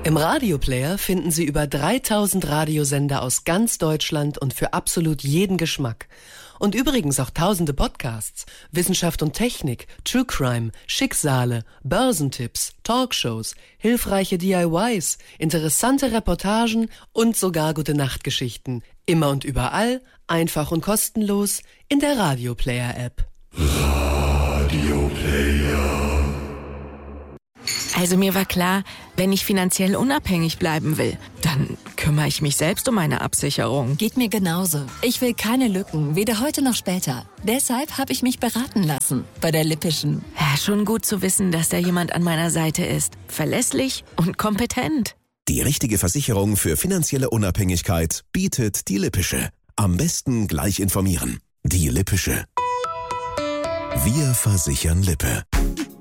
Im Radioplayer finden Sie über 3000 Radiosender aus ganz Deutschland und für absolut jeden Geschmack. Und übrigens auch tausende Podcasts, Wissenschaft und Technik, True Crime, Schicksale, Börsentipps, Talkshows, hilfreiche DIYs, interessante Reportagen und sogar Gute-Nacht-Geschichten. Immer und überall, einfach und kostenlos in der Radioplayer-App. Radioplayer. Also mir war klar, wenn ich finanziell unabhängig bleiben will, dann kümmere ich mich selbst um meine Absicherung. Geht mir genauso. Ich will keine Lücken, weder heute noch später. Deshalb habe ich mich beraten lassen bei der Lippischen. Ja, schon gut zu wissen, dass da jemand an meiner Seite ist. Verlässlich und kompetent. Die richtige Versicherung für finanzielle Unabhängigkeit bietet die Lippische. Am besten gleich informieren. Die Lippische. Wir versichern Lippe.